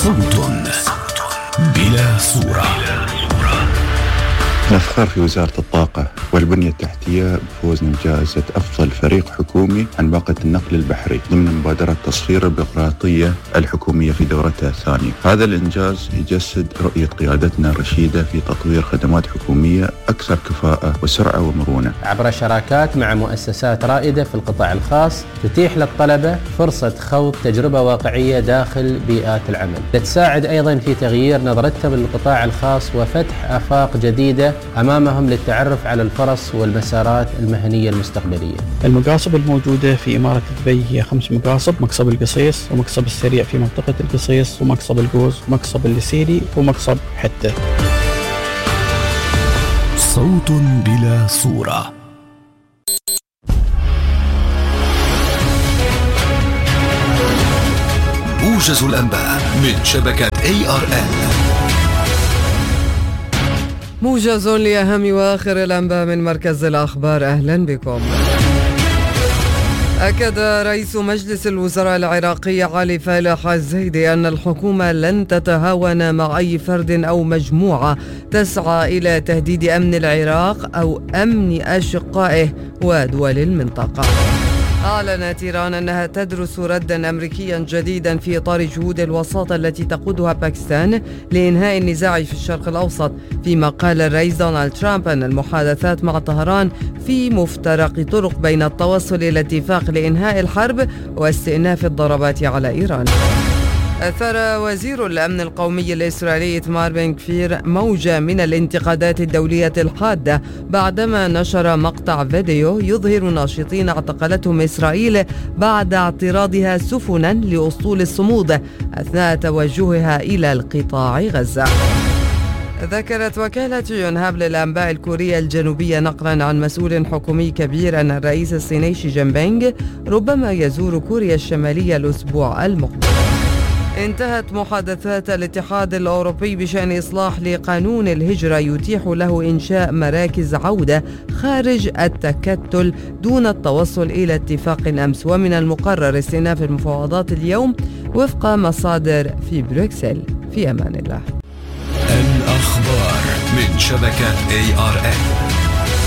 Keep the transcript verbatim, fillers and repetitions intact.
صوت بلا صورة. نفخر في وزارة الطاقة والبنية التحتية بفوزنا بجائزة أفضل فريق حكومي عن باقة النقل البحري ضمن مبادرة تصفير البيروقراطية الحكومية في دورتها الثانية. هذا الإنجاز يجسد رؤية قيادتنا الرشيدة في تطوير خدمات حكومية أكثر كفاءة وسرعة ومرونة عبر شراكات مع مؤسسات رائدة في القطاع الخاص تتيح للطلبة فرصة خوض تجربة واقعية داخل بيئات العمل، تساعد أيضا في تغيير نظرتهم للقطاع الخاص وفتح آفاق جديدة أمامهم للتعرف على الفرص والمسارات المهنية المستقبلية. المقاصب الموجودة في إمارة دبي هي خمس مقاصب: مقصب القصيص، ومقصب السريع في منطقة القصيص، ومقصب القوز، ومقصب الليسيري، ومقصب حتة. صوت بلا صورة. موجز الأنباء من شبكة إيه آر إل. موجز لأهم وآخر الأنباء من مركز الأخبار. أهلا بكم. أكد رئيس مجلس الوزراء العراقي علي فالح الزيدي أن الحكومة لن تتهاون مع أي فرد أو مجموعة تسعى إلى تهديد أمن العراق أو أمن أشقائه ودول المنطقة. أعلنت إيران أنها تدرس ردا أمريكيا جديدا في إطار جهود الوساطة التي تقودها باكستان لإنهاء النزاع في الشرق الأوسط، فيما قال الرئيس دونالد ترامب أن المحادثات مع طهران في مفترق طرق بين التوصل إلى اتفاق لإنهاء الحرب واستئناف الضربات على إيران. أثار وزير الأمن القومي الإسرائيلي إيتمار بن غفير موجة من الانتقادات الدولية الحادة بعدما نشر مقطع فيديو يظهر ناشطين اعتقلتهم إسرائيل بعد اعتراضها سفنا لأسطول الصمود أثناء توجهها إلى القطاع غزة. ذكرت وكالة يونهاب للأنباء الكورية الجنوبية نقلا عن مسؤول حكومي كبير أن الرئيس الصيني شي جين بينغ ربما يزور كوريا الشمالية الأسبوع المقبل. انتهت محادثات الاتحاد الأوروبي بشأن إصلاح لقانون الهجرة يتيح له إنشاء مراكز عودة خارج التكتل دون التوصل إلى اتفاق أمس، ومن المقرر استئناف المفاوضات اليوم وفق مصادر في بروكسل. في أمان الله. الأخبار من شبكة إيه آر إل.